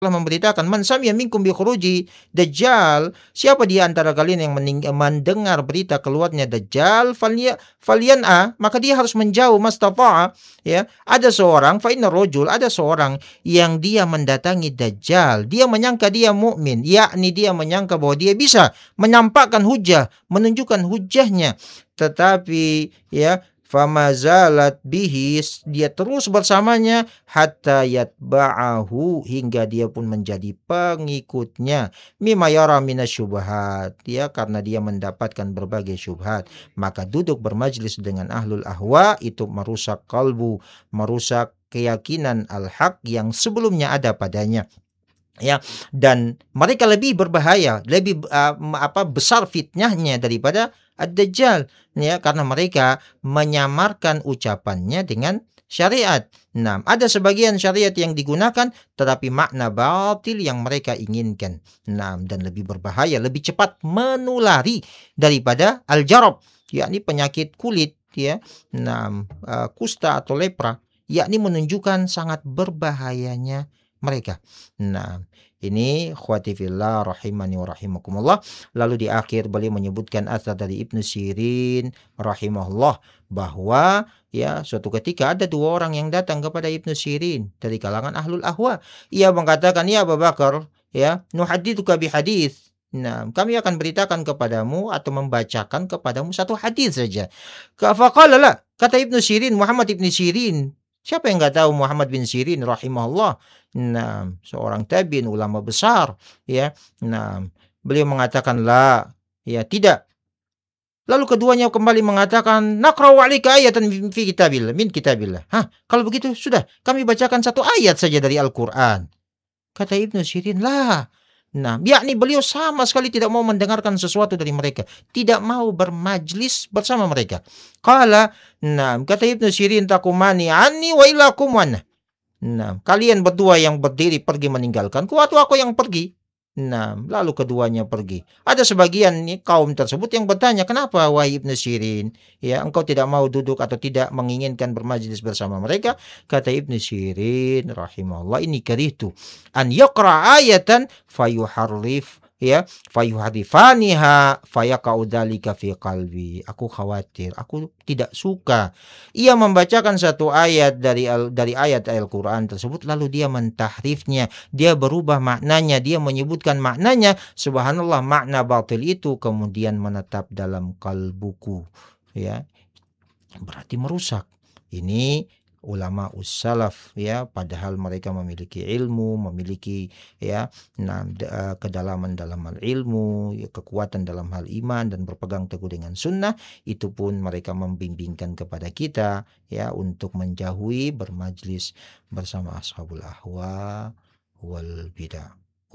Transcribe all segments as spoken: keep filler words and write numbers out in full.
telah memberitakan, man sami'a minkum bi khuruji dajjal, siapa di antara kalian yang mening- mendengar berita keluarnya dajjal, falya falyan'a, maka dia harus menjauh mastata'a, ya. Ada seorang, fa inna rajul, ada seorang yang dia mendatangi dajjal, dia menyangka dia mukmin, yakni dia menyangka bahwa dia bisa menampakkan hujah, menunjukkan hujahnya, tetapi ya, famazalat bihi, dia terus bersamanya, hatta yatba'ahu, hingga dia pun menjadi pengikutnya, mimma yara minasyubhat, ya, karena dia mendapatkan berbagai syubhat. Maka duduk bermajlis dengan ahlul ahwa itu merusak kalbu, merusak keyakinan al-haq yang sebelumnya ada padanya, ya, dan mereka lebih berbahaya, lebih uh, apa besar fitnahnya daripada ad-dajjal, ya, karena mereka menyamarkan ucapannya dengan syariat. Nah, ada sebagian syariat yang digunakan tetapi makna batil yang mereka inginkan. Nah, dan lebih berbahaya, lebih cepat menulari daripada al-jarab, yakni penyakit kulit, ya. Nah, uh, kusta atau lepra, yakni menunjukkan sangat berbahayanya mereka. Nah, ini khwati fillah rahimani wa rahimakumullah. Lalu di akhir beliau menyebutkan asar dari Ibnu Sirin rahimahullah, bahwa ya, suatu ketika ada dua orang yang datang kepada Ibnu Sirin dari kalangan ahlul ahwa. Ia mengatakan, ya Abu Bakar, ya, nuhaditsuka bi hadis. Nah, kami akan beritakan kepadamu atau membacakan kepadamu satu hadis saja. Faqala la, kata Ibnu Sirin, Muhammad Ibnu Sirin. Siapa yang enggak tahu Muhammad bin Sirin rahimahullah? Nah, seorang tabi'in, ulama besar, ya. Nah, beliau mengatakan la, ya, tidak. Lalu keduanya kembali mengatakan, naqra'u 'alaika ayatan fi kitabillah, min kitabillah. Hah, kalau begitu sudah, kami bacakan satu ayat saja dari Al-Qur'an. Kata Ibnu Sirin, lah. Nah, yakni beliau sama sekali tidak mau mendengarkan sesuatu dari mereka, tidak mau bermajlis bersama mereka. Qala, nah, kata Ibnu Sirin, takumani anni wa ilakum wana. Nah, kalian berdua yang berdiri pergi meninggalkanku atau aku yang pergi? Nah, lalu keduanya pergi. Ada sebagian nih, kaum tersebut yang bertanya, kenapa wahai Ibnu Sirin, ya, engkau tidak mau duduk atau tidak menginginkan bermajlis bersama mereka? Kata Ibnu Sirin rahimahullah, ini karihtu an yaqra ayatan fayuharrif, ya, fayuhadifaniha fayaqa'u dzalika fi qalbi. Aku khawatir, aku tidak suka ia membacakan satu ayat dari al, dari ayat Al-Qur'an tersebut lalu dia mentahrifnya, dia berubah maknanya, dia menyebutkan maknanya, subhanallah, makna batil itu kemudian menetap dalam kalbuku, ya, berarti merusak. Ini ulama ussalaf, ya, padahal mereka memiliki ilmu, memiliki, ya, nah, uh, kedalaman dalam hal ilmu, ya, kekuatan dalam hal iman dan berpegang teguh dengan sunnah, itu pun mereka membimbingkan kepada kita, ya, untuk menjauhi bermajlis bersama ashabul ahwa wal bidah.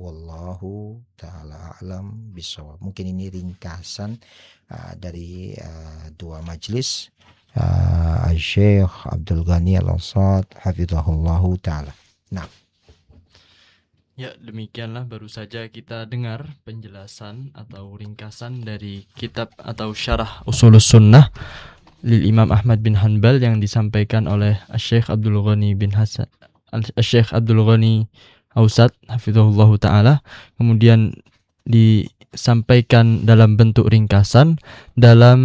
Wallahu ta'ala alam bisawab. Mungkin ini ringkasan uh, dari uh, dua majlis Uh, Syekh Abdul Ghani Al-Awsat hafizahullahu ta'ala. Nah, ya, demikianlah baru saja kita dengar penjelasan atau ringkasan dari kitab atau syarah Ushulus Sunnah lil Imam Ahmad bin Hanbal yang disampaikan oleh Syekh Abdul Ghani bin Hasan Syekh Abdul Ghani Awsat hafizahullahu ta'ala, kemudian disampaikan dalam bentuk ringkasan dalam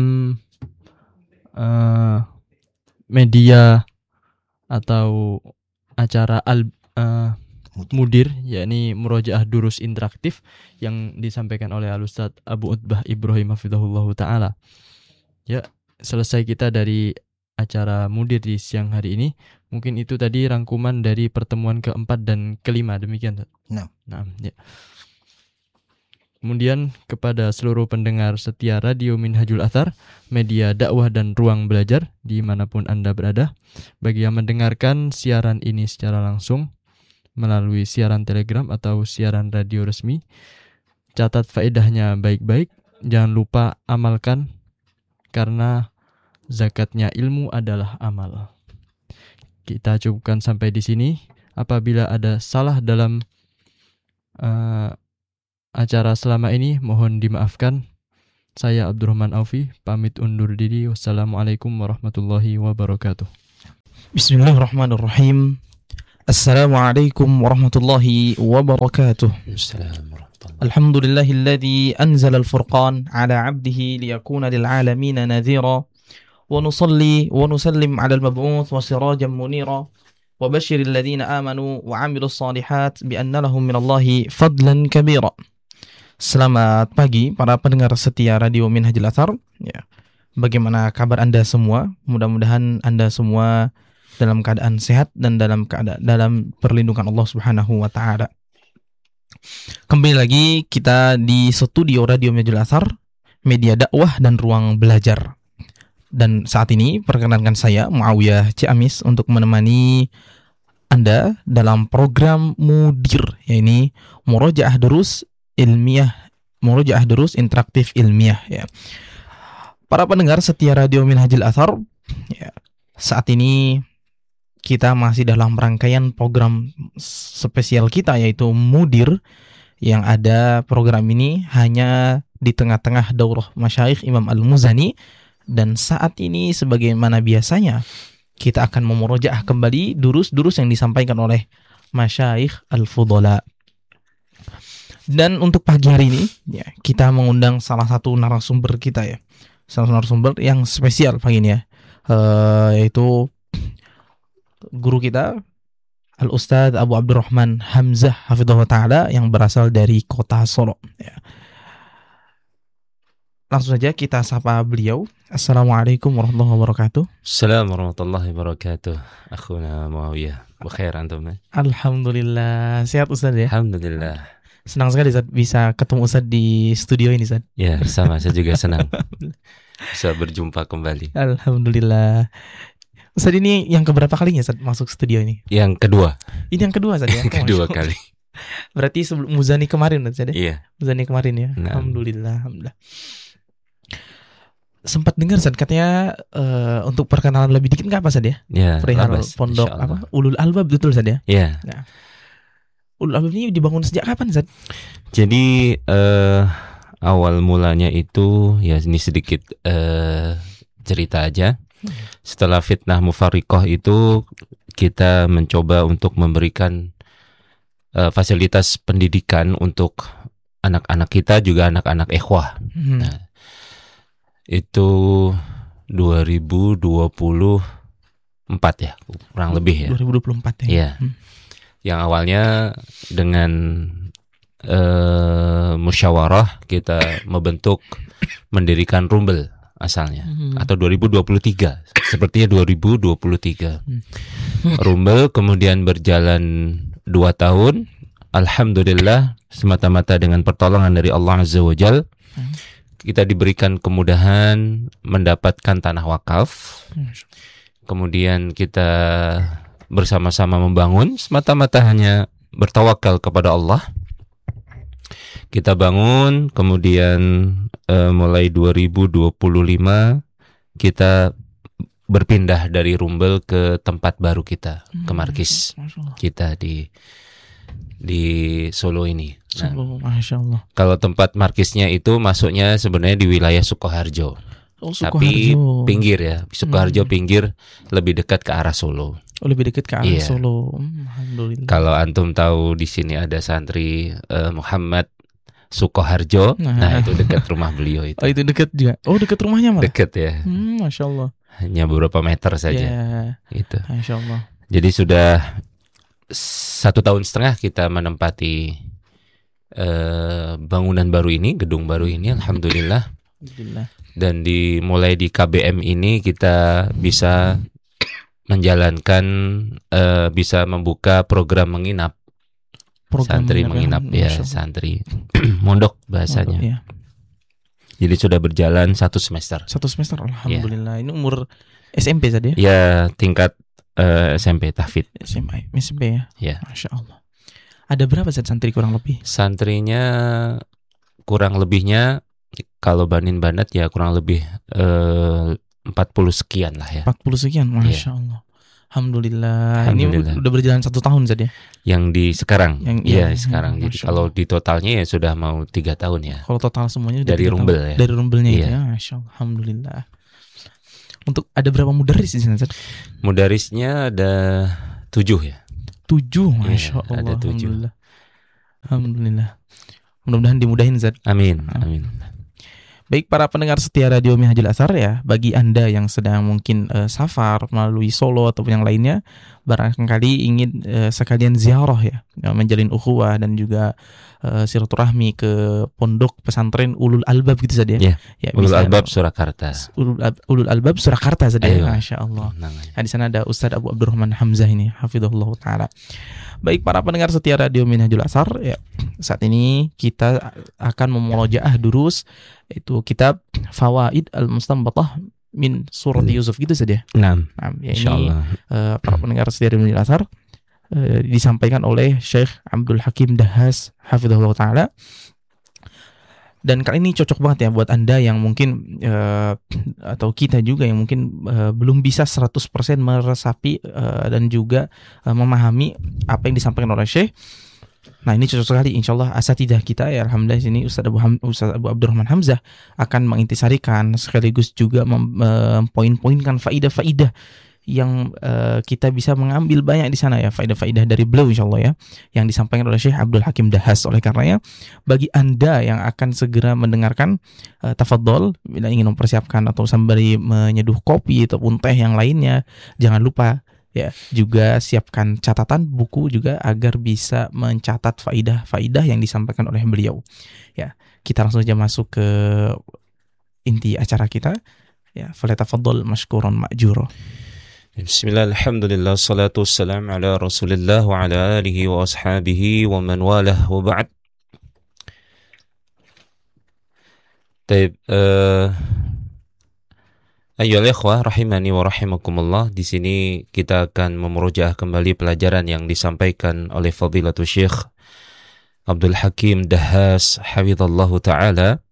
Uh, media atau acara al uh, mudir, yakni murojaah durus interaktif yang disampaikan oleh Al-Ustaz Abu Utbah Ibrahim hafizahullahu ta'ala. Ya, selesai kita dari acara mudir di siang hari ini. Mungkin itu tadi rangkuman dari pertemuan keempat dan kelima, demikian. Nah, nah ya. Kemudian kepada seluruh pendengar setia Radio Minhajul Athar, media dakwah dan ruang belajar dimanapun Anda berada, bagi yang mendengarkan siaran ini secara langsung melalui siaran telegram atau siaran radio resmi, catat faedahnya baik-baik, jangan lupa amalkan, karena zakatnya ilmu adalah amal. Kita cukupkan sampai di sini. Apabila ada salah dalam uh, acara selama ini, mohon dimaafkan. Saya Abdurrahman Aufi, pamit undur diri. Wassalamualaikum warahmatullahi wabarakatuh. Bismillahirrahmanirrahim. Assalamualaikum warahmatullahi wabarakatuh. Assalamualaikum. Alhamdulillahilladzi anzala al-furqan ala 'abdihi liyakuna lil 'alamin nadhira wa nusalli wa nusallim 'ala al-mab'uts wa sirajan munira wa basyiril ladzina amanu wa 'amilus shalihat bi anna lahum minallahi fadlan kabira. Selamat pagi para pendengar setia Radio Minhajul Athar. Ya. Bagaimana kabar Anda semua? Mudah-mudahan Anda semua dalam keadaan sehat dan dalam keadaan dalam perlindungan Allah Subhanahu wa taala. Kembali lagi kita di studio Radio Minhajul Athar, media dakwah dan ruang belajar. Dan saat ini perkenalkan saya Muawiyah Ciamis untuk menemani Anda dalam program Mudir, yaitu Murojaah Durus Ilmiah, Murojaah Durus Interaktif Ilmiah ya. Para pendengar setia Radio Minhajul Athar, ya, saat ini kita masih dalam rangkaian program spesial kita yaitu Mudir, yang ada program ini hanya di tengah-tengah daurah Masyayikh Imam Al-Muzani, dan saat ini sebagaimana biasanya kita akan memurojaah kembali durus-durus yang disampaikan oleh Masyayikh Al-Fudhala. Dan untuk pagi hari ini ya, kita mengundang salah satu narasumber kita ya, salah satu narasumber yang spesial pagi ini ya, uh, yaitu guru kita Al-Ustadz Abu Abdurrahman Hamzah hafidhahullah ta'ala yang berasal dari kota Solo ya. Langsung saja kita sapa beliau. Assalamualaikum warahmatullahi wabarakatuh. Assalamualaikum warahmatullahi wabarakatuh. Akhuna Muawiyah, bukhair antum? Alhamdulillah, sehat Ustadz ya? Alhamdulillah. Senang sekali Ustadz bisa ketemu Ustadz di studio ini Ustadz. Ya, sama, saya juga senang bisa berjumpa kembali. Alhamdulillah. Ustadz ini yang keberapa kalinya Ustadz masuk studio ini? Yang kedua. Ini yang kedua Ustadz ya? Yang kedua kali. Berarti sebelum Muzani kemarin Ustadz ya? Iya. Muzani kemarin ya? Nah. Alhamdulillah, Alhamdulillah. Sempat dengar Ustadz katanya uh, untuk perkenalan lebih dikit nggak apa Ustadz ya? Ya. Perihal labas, pondok apa? Ulul Albab, betul Ustadz ya? Iya. Nah. Ulul Albab ini dibangun sejak kapan Ustadz? Jadi uh, awal mulanya itu ya ini sedikit uh, cerita aja. Setelah fitnah Mufarriqah itu kita mencoba untuk memberikan uh, fasilitas pendidikan untuk anak-anak kita, juga anak-anak ikhwah. Hmm. Nah, itu dua ribu dua puluh empat ya, kurang lebih ya. dua ribu dua puluh empat ya. Iya. Hmm. Yang awalnya dengan uh, musyawarah kita membentuk mendirikan Rumbel asalnya, Hmm. atau dua ribu dua puluh tiga, sepertinya dua ribu dua puluh tiga. Hmm. Rumbel kemudian berjalan dua tahun, alhamdulillah semata-mata dengan pertolongan dari Allah Azza wa Jal, Hmm. kita diberikan kemudahan mendapatkan tanah wakaf. Kemudian kita bersama-sama membangun, semata-mata hanya bertawakal kepada Allah. Kita bangun, kemudian uh, mulai dua ribu dua puluh lima kita berpindah dari Rumbel ke tempat baru kita, ke markis kita di di Solo ini. Nah, Solo, Masya Allah. kalau tempat markisnya itu masuknya sebenarnya di wilayah Sukoharjo, Oh, tapi Sukoharjo. pinggir ya, Sukoharjo Hmm. pinggir, lebih dekat ke arah Solo. Oh, lebih dekat ke arah Iya. Solo. Hmm, Alhamdulillah. Kalau antum tahu di sini ada santri uh, Muhammad Sukoharjo, Nah. nah itu dekat rumah beliau itu. Oh, itu dekat juga. Oh, dekat rumahnya malah. Dekat ya, Hmm, Masya Allah. hanya beberapa meter saja. Ya, Gitu. Masya Allah. Jadi sudah satu tahun setengah kita menempati uh, bangunan baru ini, gedung baru ini, alhamdulillah. Alhamdulillah. Dan dimulai di K B M ini kita bisa menjalankan, uh, bisa membuka program menginap. Program Santri menginap ya, Masya Allah. santri mondok bahasanya. Iya. Jadi sudah berjalan satu semester. Satu semester, Alhamdulillah. Ini umur S M P tadi ya? Ya, tingkat uh, S M P tahfidz. S M A, S M P ya? Ya. Masya Allah. Ada berapa Zat santri kurang lebih? Santrinya kurang lebihnya kalau Banin Banat ya kurang lebih uh, empat puluh sekian lah ya. empat puluh sekian, Masya Allah. Alhamdulillah. Alhamdulillah. Ini udah berjalan satu tahun Zat ya? Yang di sekarang, Yang- iya iya, sekarang. iya, Jadi Masya kalau Allah. di totalnya ya sudah mau tiga tahun ya. Kalau total semuanya udah Dari tiga Rumbel tahun. ya? Dari Rumbelnya itu Iya. ya, Masya Allah. Alhamdulillah. Untuk ada berapa mudaris di sana Zat? Mudarisnya ada tujuh ya. tujuh, Iya, masya Allah. ada tujuh. Alhamdulillah. Alhamdulillah. Mudah-mudahan dimudahin Zat. Amin, amin. Baik para pendengar setia Radio Minhajul Athar ya, bagi Anda yang sedang mungkin uh, safar melalui Solo ataupun yang lainnya, barangkali ingin uh, sekalian ziarah ya, ya, menjalin ukhuwah dan juga uh, silaturahmi ke pondok pesantren Ulul Albab gitu saja ya. Ya, Ulul bisa, Albab Surakarta. Ulul, Ulul Albab Surakarta saja. Ayo. Masya Allah. Namanya. Nah, di sana ada Ustadz Abu Abdurrahman Hamzah ini, hafizahullah taala. Baik para pendengar setia Radio Minhajul Athar ya, saat ini kita akan memurojaah durus itu kitab Fawaid Al-Mustanbatah min Surat Yusuf gitu saja. Nah, Nah, ya ini insyaallah. uh, para pendengar setia Radio Minhajul Athar uh, disampaikan oleh Syekh Abdul Hakim Dahas hafizahullah taala. Dan kali ini cocok banget ya buat Anda yang mungkin uh, atau kita juga yang mungkin uh, belum bisa seratus persen meresapi uh, dan juga uh, memahami apa yang disampaikan oleh Syekh. Nah ini cocok sekali, insya Allah asatidah kita ya, alhamdulillah sini Ustaz Abu, Ham, Ustaz Abu Abdurrahman Hamzah akan mengintisarikan sekaligus juga mempoin-poinkan faidah-faidah yang uh, kita bisa mengambil banyak di sana ya, faidah-faidah dari beliau insya Allah ya, yang disampaikan oleh Syekh Abdul Hakim Dahas. Oleh karenanya bagi Anda yang akan segera mendengarkan, uh, tafadhol bila ingin mempersiapkan atau sembari menyeduh kopi ataupun teh yang lainnya, jangan lupa ya juga siapkan catatan buku juga agar bisa mencatat faidah-faidah yang disampaikan oleh beliau. Ya, kita langsung saja masuk ke inti acara kita ya. Falyatafaddal mashkuran ma'jura. Bismillah, alhamdulillah, salatu wassalam ala rasulillah wa ala alihi wa ashabihi wa man walah wa ba'd. Taib, uh, ayyuhal ikhwah rahimani wa rahimakumullah. Di sini kita akan memurojaah kembali pelajaran yang disampaikan oleh Fadilatul Syekh Abdul Hakim Dahas hafizallahu taala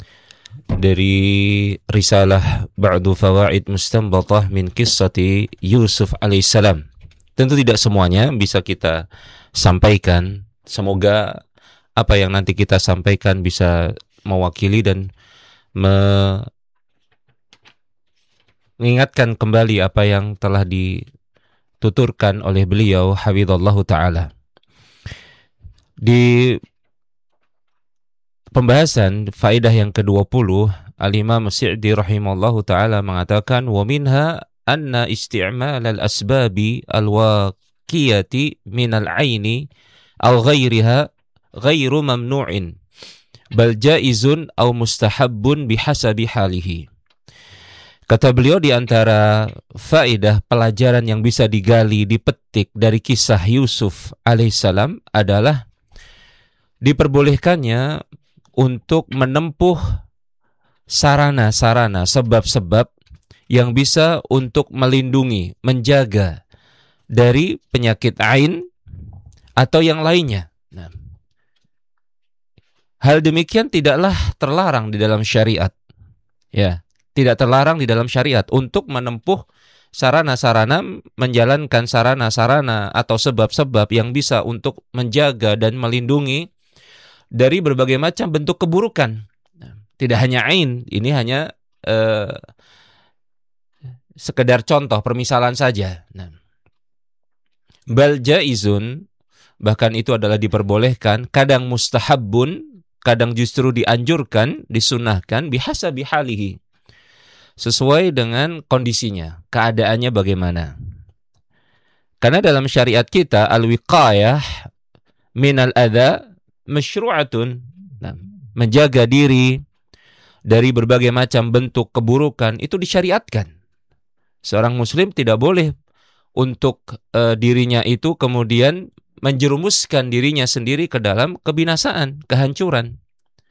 dari risalah Ba'du Fawaid Mustanbatah min Qissati Yusuf alaihissalam. Tentu tidak semuanya bisa kita sampaikan. Semoga apa yang nanti kita sampaikan bisa mewakili dan me- mengingatkan kembali apa yang telah dituturkan oleh beliau hafizallahu taala. Di pembahasan faedah yang kedua puluh, Al-Imam Sa'di rahimallahu ta'ala mengatakan wa minha anna isti'mal al-asbabi al-waqiyati min al-aini aw ghairiha ghairu mamnu'in bal jaizun aw mustahabbun bihasabi halihi. Kata beliau, di antara faedah pelajaran yang bisa digali, dipetik dari kisah Yusuf alaihissalam adalah diperbolehkannya untuk menempuh sarana-sarana, sebab-sebab yang bisa untuk melindungi, menjaga dari penyakit ain atau yang lainnya. Nah, hal demikian tidaklah terlarang di dalam syariat. Ya, tidak terlarang di dalam syariat untuk menempuh sarana-sarana, menjalankan sarana-sarana atau sebab-sebab yang bisa untuk menjaga dan melindungi dari berbagai macam bentuk keburukan. Tidak hanya ain, ini hanya eh, sekedar contoh, permisalan saja. Nah, bal jaizun, bahkan itu adalah diperbolehkan, kadang mustahabbun, kadang justru dianjurkan, disunahkan, bihasabi halihi, sesuai dengan kondisinya, keadaannya bagaimana. Karena dalam syariat kita al-wiqayah minal adha masyru'atun, nah, menjaga diri dari berbagai macam bentuk keburukan itu disyariatkan. Seorang muslim tidak boleh untuk uh, dirinya itu kemudian menjerumuskan dirinya sendiri ke dalam kebinasaan, kehancuran.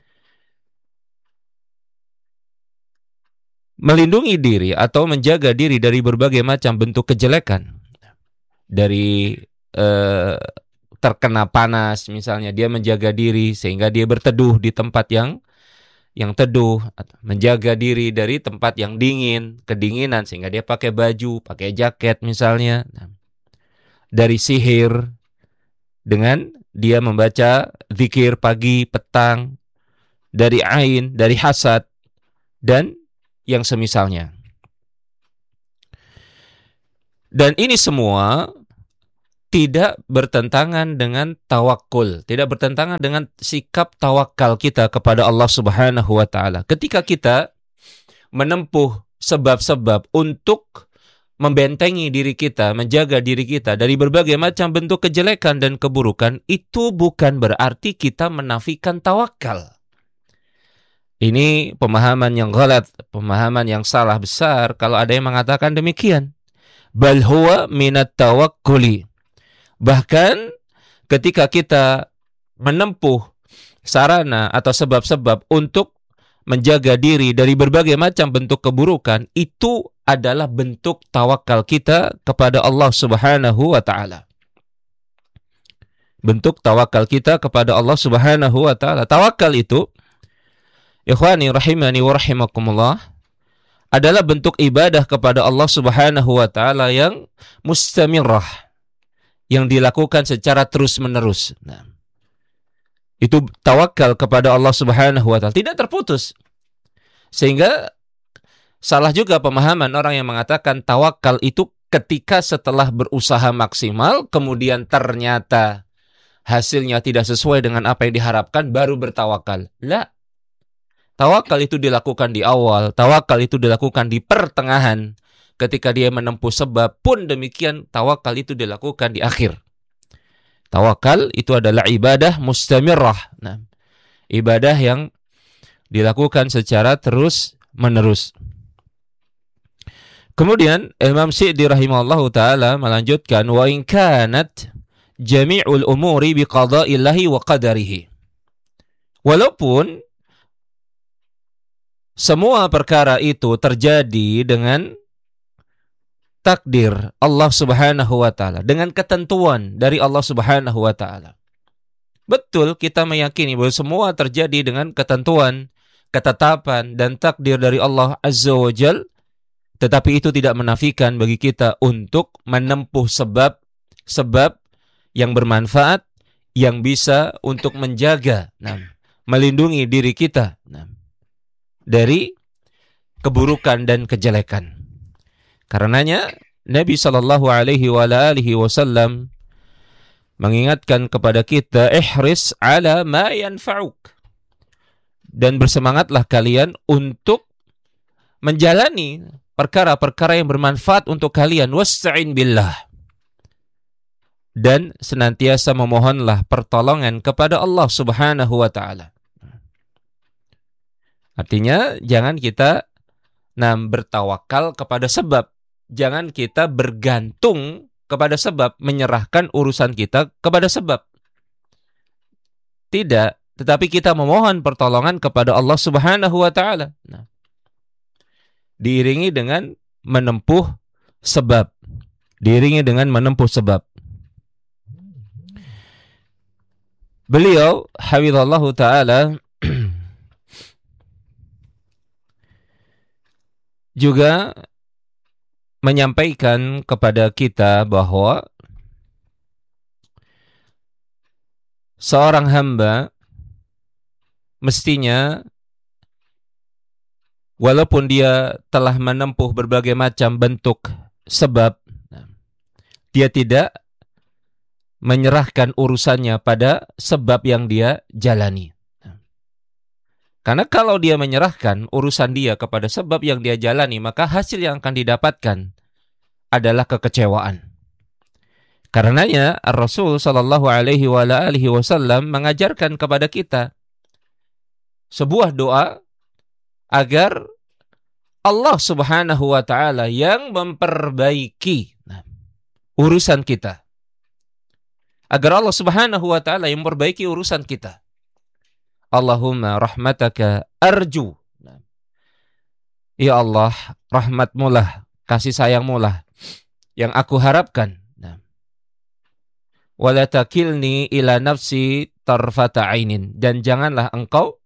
Melindungi diri atau menjaga diri dari berbagai macam bentuk kejelekan, dari uh, terkena panas misalnya, dia menjaga diri sehingga dia berteduh di tempat yang yang teduh, menjaga diri dari tempat yang dingin, kedinginan sehingga dia pakai baju, pakai jaket misalnya. Dari sihir dengan dia membaca zikir pagi, petang, dari ain, dari hasad dan yang semisalnya. Dan ini semua tidak bertentangan dengan tawakul, tidak bertentangan dengan sikap tawakal kita kepada Allah Subhanahu wa taala. Ketika kita menempuh sebab-sebab untuk membentengi diri kita, menjaga diri kita dari berbagai macam bentuk kejelekan dan keburukan, itu bukan berarti kita menafikan tawakal. Ini pemahaman yang ghalat, pemahaman yang salah besar kalau ada yang mengatakan demikian. Bal huwa minat tawakkuli. Bahkan ketika kita menempuh sarana atau sebab-sebab untuk menjaga diri dari berbagai macam bentuk keburukan, itu adalah bentuk tawakal kita kepada Allah Subhanahu wa taala. Bentuk tawakal kita kepada Allah Subhanahu wa taala. Tawakal itu, ikhwani rahimani wa rahimakumullah, adalah bentuk ibadah kepada Allah Subhanahu wa taala yang mustamirrah, yang dilakukan secara terus-menerus. Nah, itu tawakal kepada Allah Subhanahu wa taala, tidak terputus. Sehingga salah juga pemahaman orang yang mengatakan tawakal itu ketika setelah berusaha maksimal kemudian ternyata hasilnya tidak sesuai dengan apa yang diharapkan baru bertawakal. La. Tawakal itu dilakukan di awal, tawakal itu dilakukan di pertengahan. Ketika dia menempuh sebab pun demikian, tawakal itu dilakukan di akhir. Tawakal itu adalah ibadah mustamirrah. Nah, ibadah yang dilakukan secara terus-menerus. Kemudian Imam Syi'di rahimahullahu taala melanjutkan, wa in kanat jami'ul umuri biqada'illahi wa qadarihi. Walaupun semua perkara itu terjadi dengan takdir Allah Subhanahu wa taala, dengan ketentuan dari Allah Subhanahu wa taala. Betul, kita meyakini bahwa semua terjadi dengan ketentuan, ketetapan dan takdir dari Allah Azza wa Jal, tetapi itu tidak menafikan bagi kita untuk menempuh sebab-sebab yang bermanfaat, yang bisa untuk menjaga, nah, melindungi diri kita, nah, dari keburukan dan kejelekan. Karenanya Nabi sallallahu alaihi wa alihi wasallam mengingatkan kepada kita, ihris ala ma yanfa'uk, dan bersemangatlah kalian untuk menjalani perkara-perkara yang bermanfaat untuk kalian, wasta'in billah, dan senantiasa memohonlah pertolongan kepada Allah Subhanahu wa taala. Artinya jangan kita nam bertawakal kepada sebab. Jangan kita bergantung kepada sebab, menyerahkan urusan kita kepada sebab. Tidak, tetapi kita memohon pertolongan kepada Allah Subhanahu wa taala. Nah, diiringi dengan menempuh sebab. Diiringi dengan menempuh sebab. Beliau hafizallahu taala juga menyampaikan kepada kita bahwa seorang hamba mestinya walaupun dia telah menempuh berbagai macam bentuk sebab, dia tidak menyerahkan urusannya pada sebab yang dia jalani. Karena kalau dia menyerahkan urusan dia kepada sebab yang dia jalani, maka hasil yang akan didapatkan adalah kekecewaan. Karenanya Rasul sallallahu alaihi wa alihi wasallam mengajarkan kepada kita sebuah doa agar Allah Subhanahu wa taala yang memperbaiki nah, urusan kita. Agar Allah Subhanahu wa taala yang memperbaiki urusan kita. Allahumma rahmataka arju. Ya Allah, rahmatmu lah, kasih sayangmu lah yang aku harapkan. Wala takilni ila nafsi tarfata ainin, dan janganlah engkau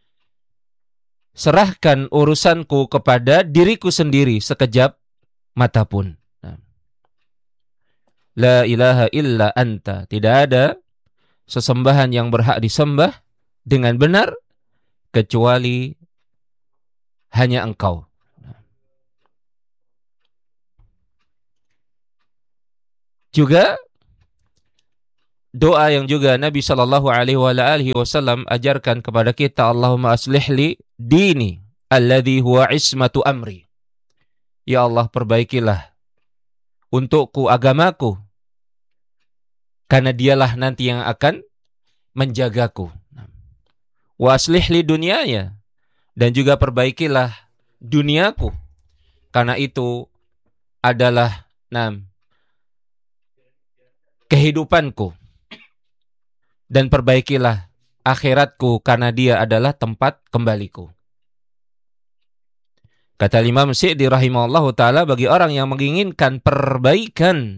serahkan urusanku kepada diriku sendiri sekejap mata pun. La ilaha illa anta, tidak ada sesembahan yang berhak disembah dengan benar kecuali hanya engkau. Juga doa yang juga Nabi sallallahu alaihi wasallam ajarkan kepada kita, Allahumma aslih li dini alladhi huwa ismatu amri. Ya Allah, perbaikilah untukku agamaku, karena dialah nanti yang akan menjagaku. Wa aslih li dunyaya, dan juga perbaikilah duniaku, karena itu adalah nam kehidupanku, dan perbaikilah akhiratku, karena dia adalah tempat kembaliku. Kata Imam Sa'di rahimahullahu ta'ala, bagi orang yang menginginkan perbaikan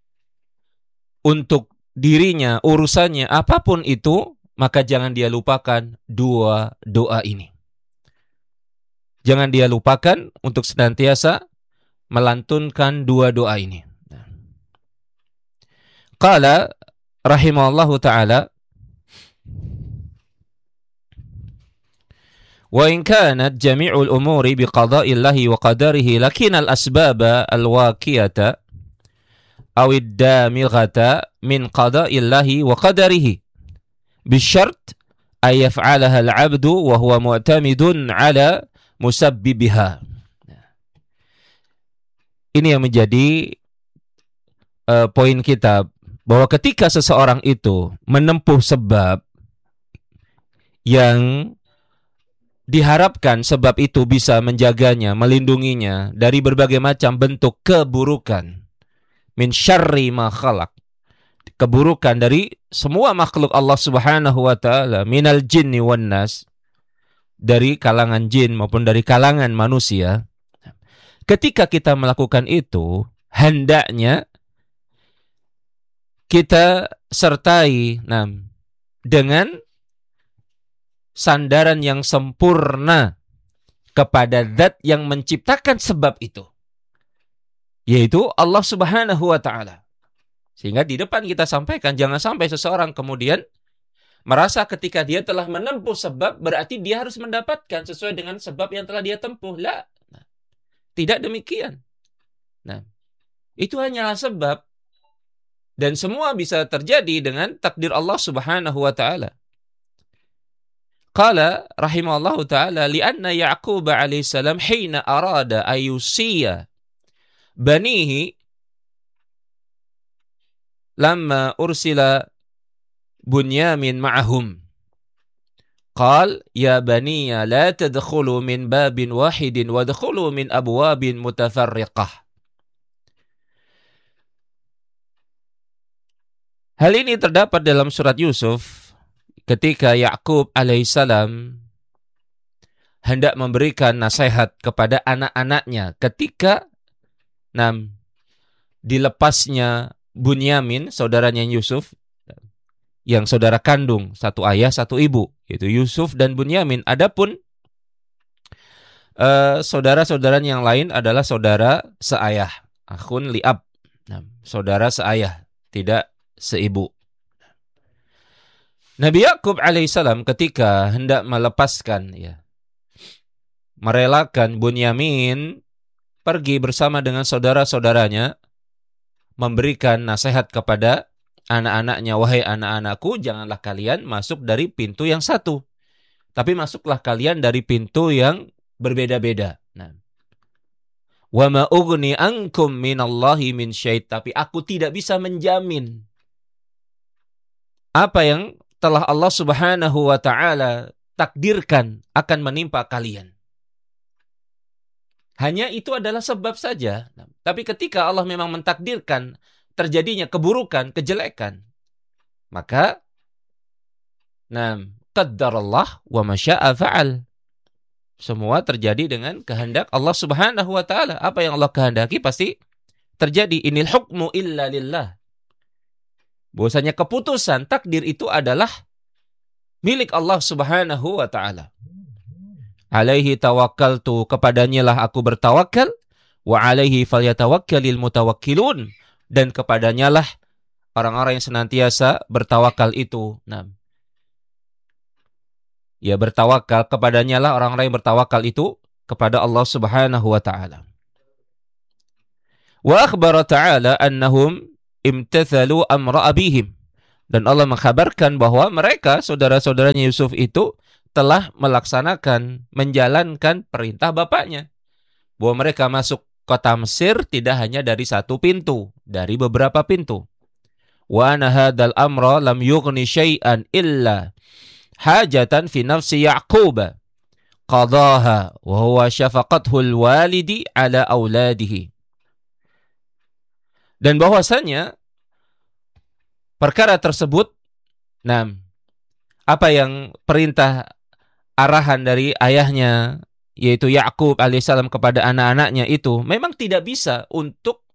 untuk dirinya, urusannya, apapun itu, maka jangan dia lupakan dua doa ini. Jangan dia lupakan untuk senantiasa melantunkan dua doa ini. Qala rahimahullahu ta'ala, wa in kanat jami'ul umuri biqada'illahi wa qadarihi lakin al-asbaba al-waqiyata awid damighata min qada'illahi wa qadarihi bisyart ay yaf'alaha al-'abdu wa huwa mu'tamidun 'ala musabbibiha. Ini yang menjadi uh, poin kita, bahwa ketika seseorang itu menempuh sebab yang diharapkan sebab itu bisa menjaganya, melindunginya dari berbagai macam bentuk keburukan, min syarri ma khalaq, keburukan dari semua makhluk Allah Subhanahu wa taala, minal jinni wan nas, dari kalangan jin maupun dari kalangan manusia. Ketika kita melakukan itu, hendaknya kita sertai nah, dengan sandaran yang sempurna kepada zat yang menciptakan sebab itu, yaitu Allah Subhanahu wa ta'ala. Sehingga di depan kita sampaikan, jangan sampai seseorang kemudian merasa ketika dia telah menempuh sebab, berarti dia harus mendapatkan sesuai dengan sebab yang telah dia tempuh. La, nah, tidak demikian. Nah, itu hanyalah sebab, dan semua bisa terjadi dengan takdir Allah Subhanahu wa ta'ala. Qala rahimahullahu ta'ala, li'anna Ya'qub alaihi salam hina arada ayusiya banihi lamma ursila Bunyamin ma'ahum. Qal ya baniya la tadkhulu min babin wahidin wadkhulu min abwabin mutafarriqah. Hal ini terdapat dalam surat Yusuf ketika Ya'qub alaihissalam hendak memberikan nasihat kepada anak-anaknya ketika nam, dilepasnya Bunyamin, saudaranya Yusuf, yang saudara kandung, satu ayah, satu ibu, yaitu Yusuf dan Bunyamin. Adapun uh, saudara-saudara yang lain adalah saudara seayah, akhun li'ab, nah, saudara seayah, tidak seibu. Nabi Ya'qub alaihissalam ketika hendak melepaskan, ya, merelakan Bunyamin pergi bersama dengan saudara-saudaranya, memberikan nasihat kepada anak-anaknya, wahai anak-anakku, janganlah kalian masuk dari pintu yang satu, tapi masuklah kalian dari pintu yang berbeda-beda. Nah, wa ma ughni ankum minallahi min syait, tapi aku tidak bisa menjamin apa yang telah Allah Subhanahu wa ta'ala takdirkan akan menimpa kalian. Hanya itu adalah sebab saja. Tapi ketika Allah memang mentakdirkan terjadinya keburukan, kejelekan, maka nah, qaddarallah wa masya'a fa'al. Semua terjadi dengan kehendak Allah Subhanahu wa ta'ala. Apa yang Allah kehendaki pasti terjadi. Inil hukmu illa lillah. Bahwasanya keputusan takdir itu adalah milik Allah Subhanahu wa ta'ala. Alaihi tawakkaltu, kepadanya lah aku bertawakal, wa alaihi falyatawakkalil mutawakkilun, dan kepadanya lah orang-orang yang senantiasa bertawakal itu. Nah, ya, bertawakal kepadanya lah orang-orang yang bertawakal itu kepada Allah Subhanahu wa ta'ala. Wa akhbara ta'ala annahum imtathalu amra abihim Dan Allah mengkabarkan bahwa mereka, saudara-saudaranya Yusuf itu, telah melaksanakan, menjalankan perintah bapaknya. Bahwa mereka masuk kota Mesir tidak hanya dari satu pintu, dari beberapa pintu. Wa anna hadzal amra lam yughni syai'an illa hajatan fi nafsi Ya'qub qadaha wa huwa syafaqatul walidi ala auladihi. Dan bahwasanya perkara tersebut, nah, apa yang perintah arahan dari ayahnya, yaitu Ya'qub alaihissalam kepada anak-anaknya itu, memang tidak bisa untuk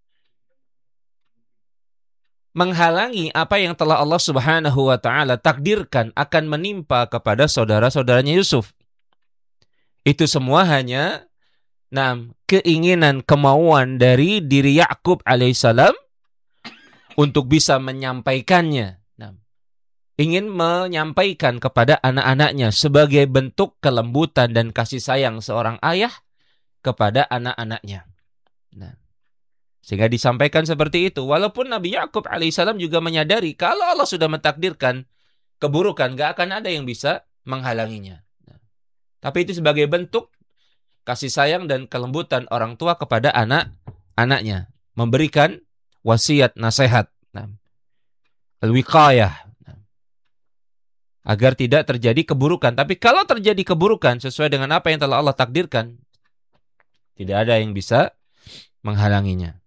menghalangi apa yang telah Allah Subhanahu wa taala takdirkan akan menimpa kepada saudara-saudaranya Yusuf. Itu semua hanya nah, keinginan, kemauan dari diri Ya'qub alaihissalam untuk bisa menyampaikannya. Nah, ingin menyampaikan kepada anak-anaknya sebagai bentuk kelembutan dan kasih sayang seorang ayah kepada anak-anaknya. Nah, sehingga disampaikan seperti itu. Walaupun Nabi Ya'qub alaihissalam juga menyadari kalau Allah sudah mentakdirkan keburukan, gak akan ada yang bisa menghalanginya. Nah, tapi itu sebagai bentuk kasih sayang dan kelembutan orang tua kepada anak-anaknya. Memberikan wasiat, nasihat. Nah, al-wiqayah. Nah, agar tidak terjadi keburukan. Tapi kalau terjadi keburukan sesuai dengan apa yang telah Allah takdirkan, tidak ada yang bisa menghalanginya.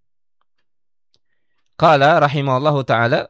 Qala rahimahullahu ta'ala,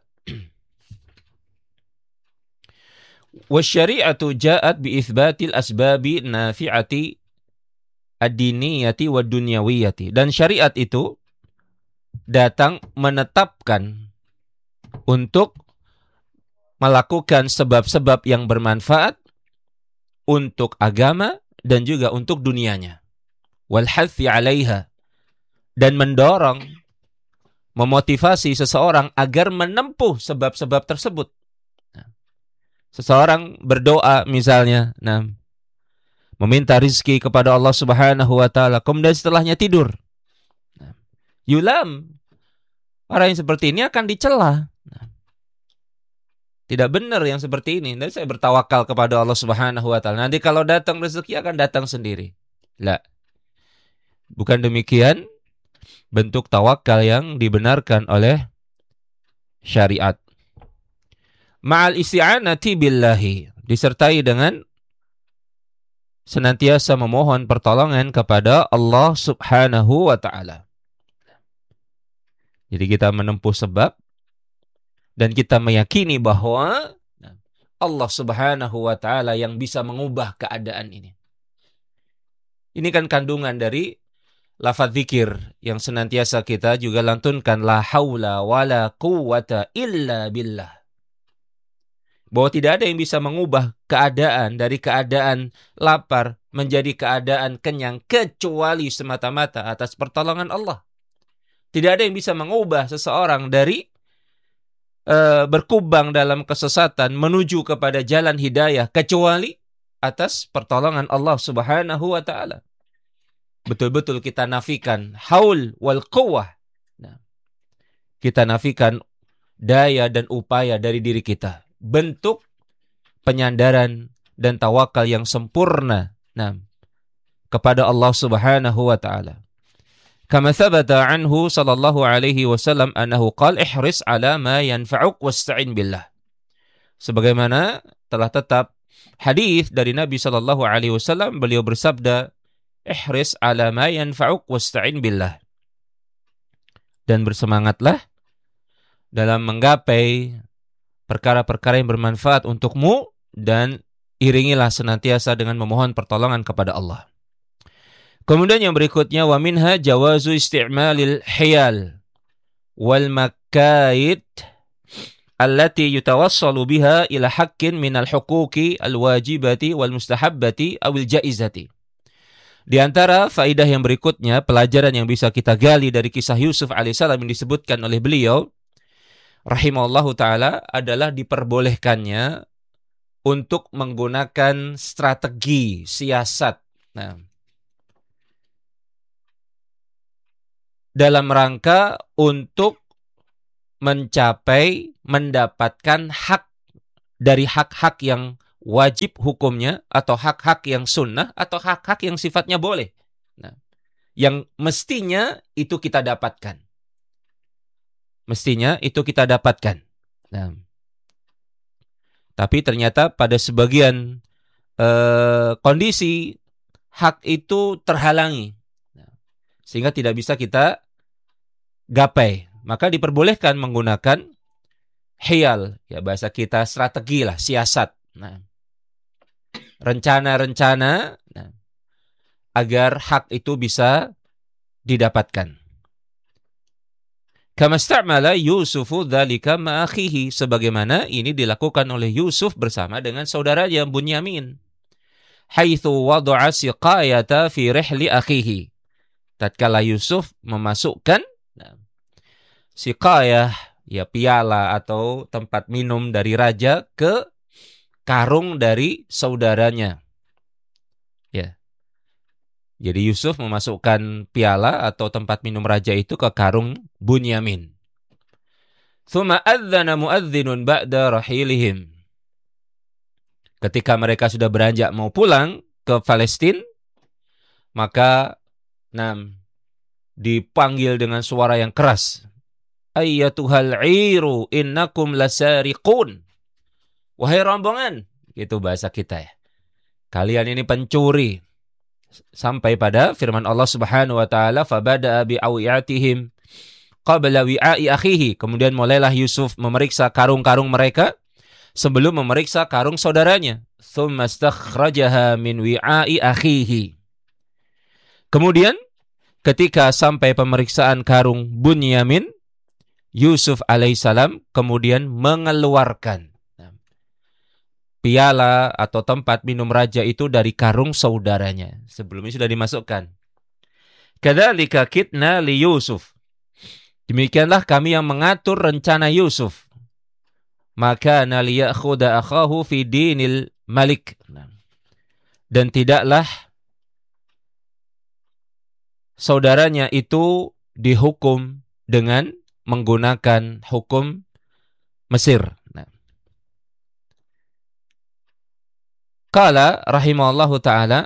wasyari'atu ja'at bi'ithbatil asbabi nafi'ati ad-diniyati wa dunyawiyati. Dan syariat itu datang menetapkan untuk melakukan sebab-sebab yang bermanfaat untuk agama dan juga untuk dunianya. Wal hathi 'alaiha, dan mendorong, memotivasi seseorang agar menempuh sebab-sebab tersebut. Nah, seseorang berdoa misalnya, nah, meminta rizki kepada Allah Subhanahu wa taala, kemudian setelahnya tidur. Nah, yulam, orang yang seperti ini akan dicela. Nah, tidak benar yang seperti ini. Dan saya bertawakal kepada Allah Subhanahu wa taala. Nanti kalau datang rezeki akan datang sendiri. La. Bukan demikian bentuk tawakal yang dibenarkan oleh syariat. Ma'al isti'anati billahi, disertai dengan senantiasa memohon pertolongan kepada Allah Subhanahu wa taala. Jadi kita menempuh sebab dan kita meyakini bahwa Allah Subhanahu wa taala yang bisa mengubah keadaan ini. Ini kan kandungan dari lafaz zikir yang senantiasa kita juga lantunkan, la haula wala quwwata illa billah. Bahwa tidak ada yang bisa mengubah keadaan dari keadaan lapar menjadi keadaan kenyang kecuali semata-mata atas pertolongan Allah. Tidak ada yang bisa mengubah seseorang dari uh, berkubang dalam kesesatan menuju kepada jalan hidayah kecuali atas pertolongan Allah Subhanahu wa taala. Betul-betul kita nafikan haul wal quwwah. Nah, kita nafikan daya dan upaya dari diri kita. Bentuk penyandaran dan tawakal yang sempurna, nah, kepada Allah Subhanahu wa taala. Kama thabata anhu sallallahu alaihi wasallam annahu qala ihris ala ma yanfa'uk wasta'in billah. Sebagaimana telah tetap hadis dari Nabi sallallahu alaihi wasallam, beliau bersabda, ihris ala ma yanfa'uk wasta'in billah. Dan bersemangatlah dalam menggapai perkara-perkara yang bermanfaat untukmu dan iringilah senantiasa dengan memohon pertolongan kepada Allah. Kemudian yang berikutnya, wa minha jawazu isti'malil hiyal wal makaid allati yutawassalu biha ila haqqin minal huquqi al-wajibati wal mustahabbati awil jaizati. Di antara faidah yang berikutnya, pelajaran yang bisa kita gali dari kisah Yusuf alaihissalam yang disebutkan oleh beliau rahimahullahu ta'ala adalah diperbolehkannya untuk menggunakan strategi, siasat. Nah, dalam rangka untuk mencapai mendapatkan hak dari hak-hak yang wajib hukumnya, atau hak-hak yang sunnah, atau hak-hak yang sifatnya boleh. Nah, yang mestinya itu kita dapatkan. Mestinya itu kita dapatkan. Nah, tapi ternyata pada sebagian eh, kondisi hak itu terhalangi, sehingga tidak bisa kita gapai. Maka diperbolehkan menggunakan hiyal, ya bahasa kita strategi lah, siasat. Nah, rencana-rencana nah, agar hak itu bisa didapatkan. Kama sta'mala Yusufu dzalika ma akhihi, sebagaimana ini dilakukan oleh Yusuf bersama dengan saudaranya Bunyamin. Haitsu wada'a siqayata fi rihli akhihi. Tatkala Yusuf memasukkan nah, siqayah, ya piala atau tempat minum dari raja, ke karung dari saudaranya. Ya. Jadi Yusuf memasukkan piala atau tempat minum raja itu ke karung Bunyamin. Tsumma adzana muadzdinun ba'da rahilihim. Ketika mereka sudah beranjak mau pulang ke Palestina, maka nam dipanggil dengan suara yang keras. Ayyatuhal 'iru innakum lasariqun. Wahai rombongan, itu bahasa kita ya. Kalian ini pencuri. Sampai pada firman Allah Subhanahu wa taala, fabada'a bi'awiyatihim qabla wi'a'i akhihi. Kemudian mulailah Yusuf memeriksa karung-karung mereka sebelum memeriksa karung saudaranya. Tsumma stakhrajaha min wi'a'i akhihi. Kemudian ketika sampai pemeriksaan karung Bunyamin, Yusuf alaihissalam kemudian mengeluarkan piala atau tempat minum raja itu dari karung saudaranya. Sebelumnya sudah dimasukkan. Kadzalika kitna li Yusuf. Demikianlah kami yang mengatur rencana Yusuf. Maka naliyakhudha akhahu fi dinil malik. Dan tidaklah saudaranya itu dihukum dengan menggunakan hukum Mesir. Qala rahimahullahu ta'ala,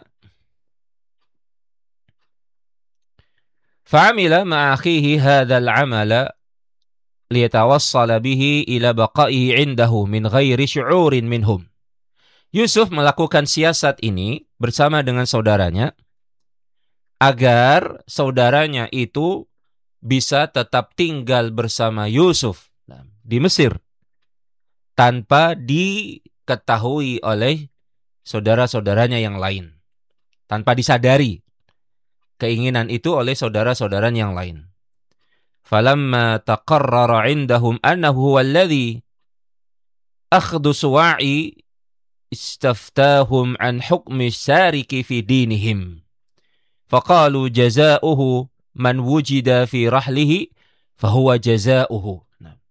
fa'amila ma'akhihi hadzal 'amala liyatawassala bihi ila baqa'ihi 'indahu min ghairi syu'urin minhum. Yusuf melakukan siasat ini bersama dengan saudaranya agar saudaranya itu bisa tetap tinggal bersama Yusuf di Mesir tanpa diketahui oleh saudara-saudaranya yang lain, tanpa disadari keinginan itu oleh saudara-saudaranya yang lain. Falamma taqarrara 'indahum annahu huwa alladhi akhdhu suwa'i istaftahum an hukmi sariki fi dinihim. Faqalu jazaa'uhu man wujida fi rahlihi fahuwa jazaa'uhu.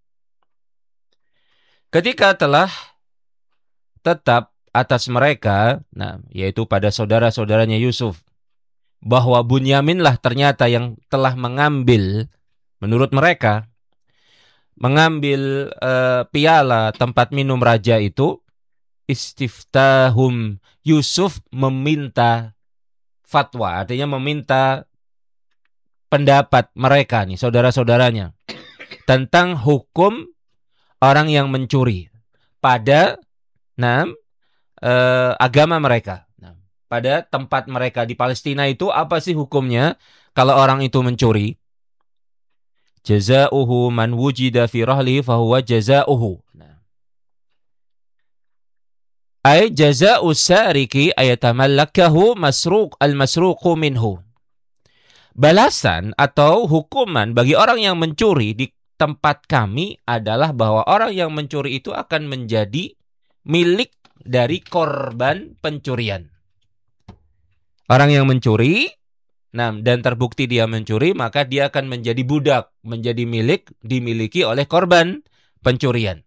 Ketika telah tetap atas mereka, nah, yaitu pada saudara-saudaranya Yusuf, bahwa Bunyaminlah ternyata yang telah mengambil, menurut mereka, mengambil uh, piala tempat minum raja itu, istiftahum, Yusuf meminta fatwa, artinya meminta pendapat mereka nih, saudara-saudaranya, tentang hukum orang yang mencuri pada nah, Uh, agama mereka. Nah, pada tempat mereka di Palestina itu apa sih hukumnya kalau orang itu mencuri? Jazaa'uhu man wujida fi rahlihi fahuwa jazaa'uhu. Nah. Ay jazaa'u sariki ayatamallakahu masruq al-masruqu minhu. Balasan atau hukuman bagi orang yang mencuri di tempat kami adalah bahwa orang yang mencuri itu akan menjadi milik dari korban pencurian. Orang yang mencuri, nah, dan terbukti dia mencuri, maka dia akan menjadi budak, menjadi milik, dimiliki oleh korban pencurian.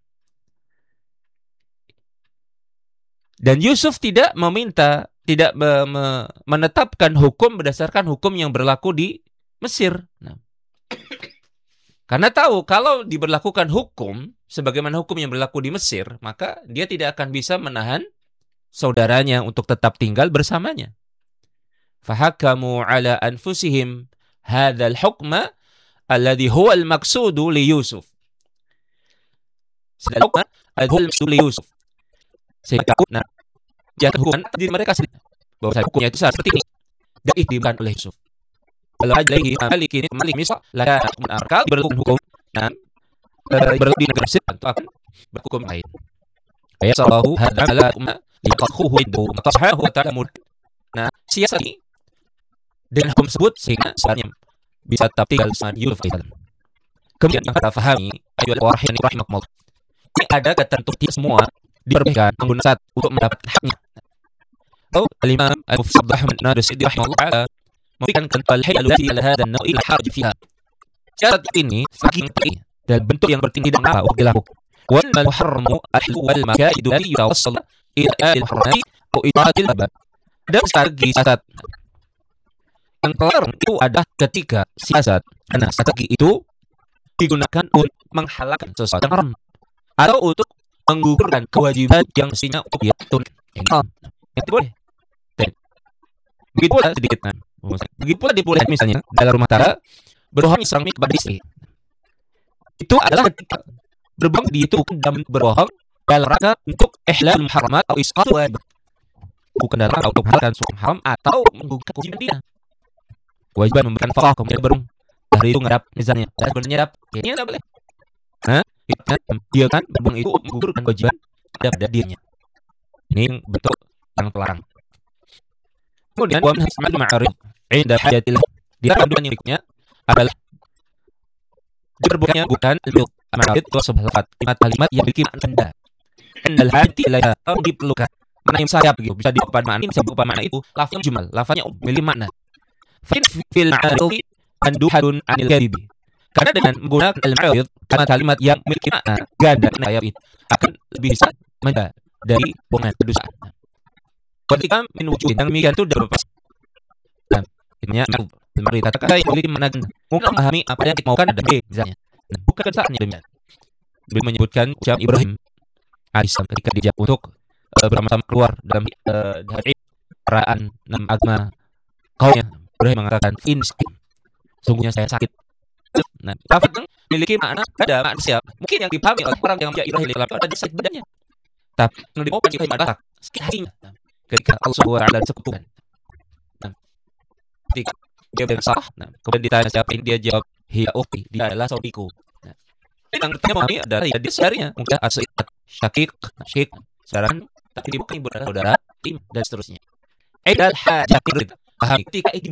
Dan Yusuf tidak meminta, tidak me- me- menetapkan hukum berdasarkan hukum yang berlaku di Mesir. Nah. Karena tahu kalau diberlakukan hukum sebagaimana hukum yang berlaku di Mesir, maka dia tidak akan bisa menahan saudaranya untuk tetap tinggal bersamanya. Fahakamu ala anfusihim hadzal hukma alladhi huwa al-maqsudu li Yusuf. Sedang hukma alladhi huwa al-maqsudu li Yusuf. Sehingga nah, jatuh hukuman diri mereka sendiri. Bahwa hukumnya itu seperti ini. Dan itu diberikan oleh Yusuf. Kalau ajlaihi maliki ini malik misal la arkal berhukum hukum dan berlebih negara Mesir tentu akan berhukum lain. Ya sallahu hadza ala umma liqahuhu indu matasahu wa ta'ala. Nah, siasat ini dengan hukum tersebut sehingga sebenarnya bisa tetap tinggal sama Yusuf alaihissalam. Kemudian yang kita fahami ayat wahyan rahimakumullah. Ini ada ketentuan semua diperbolehkan menggunakan saat untuk mendapatkan haknya. Oh, al-Imam Al-Mufti Abdurrahman An-Nasir rahimahullah ta'ala memberikan ketentuan halati ala hadha an-naw' al-harj fiha. Syarat ini saking tinggi dan bentuk yang bertinggi dan apa untuk dilakukan. Wal muharramu al-hlu wal makaidu la yutawassal ila al-harami atau ila al-abad. Dan strategi siasat yang terlarang itu ada ketika siasat karena strategi itu digunakan untuk menghalalkan sesuatu yang haram atau untuk menggugurkan kewajiban yang mestinya untuk dia tunaikan. Yang itu boleh. Dan begitu pula sedikit kan. Begitu pula dibolehkan misalnya dalam rumah tangga berbohong suami kepada istri. Itu adalah ketika berbohong di itu dan berbohong dalam rangka untuk ihlal muharramat atau isqat wajib. Bukan dalam rangka untuk menghalalkan sesuatu haram atau menggugurkan kewajiban dia. Kewajiban memberikan nafkah kemudian berbohong. Hari itu ngadap misalnya, dan sebenarnya nyadap, ini tidak boleh. Nah, itu dia kan berbohong itu menggugurkan kewajiban pada dirinya. Ini bentuk yang terlarang. Kemudian wa min hasma'il ma'arif 'inda hajatil. Dia kandungan yang berikutnya adalah diperbolehkannya bukan al-bil ma'arif itu sebuah kalimat yang memiliki makna benda. Indal hajati ilaiha atau diperlukan. Mana yang sayap begitu bisa diupakan makna ini bisa diupakan makna itu lafaznya jumal, lafaznya memiliki makna. Fa fil ma'arif anduhadun 'anil kadhibi. Karena dengan menggunakan al-ma'arif kalimat-kalimat yang memiliki makna ganda ayat itu akan lebih bisa menjadi dari bohongan kedustaan. Ketika min wujud yang demikian itu sudah berpas. Nah, intinya mari katakan yang memiliki makna ganda. Mungkin memahami apa yang kita maukan ada B misalnya. Nah, bukan kedustaannya demikian. Beliau menyebutkan ucapan Ibrahim alaihissalam ketika diajak untuk uh, bersama-sama keluar dalam uh, dari perayaan enam agama kaumnya. Ibrahim mengatakan in sungguhnya saya sakit. Nah, lafaz yang memiliki makna ada makna siap. Mungkin yang dipahami oleh orang yang menjadi Ibrahim itu ada sakit badannya. Tapi yang dimaukan Ibrahim adalah sakit hatinya. Ketika Allah subhanahu wa taala disekutukan. Nah, ketika dia bersalah, nah, kemudian ditanya siapa ini, dia jawab hiya ukhti, dia adalah saudariku. Nah, yang bertanya memahami adalah ya dia saudaranya, mungkin asal syakik, syakik, saran, tapi dia bukan ibu saudara, tim dan seterusnya. Aidal hajat pahami ketika itu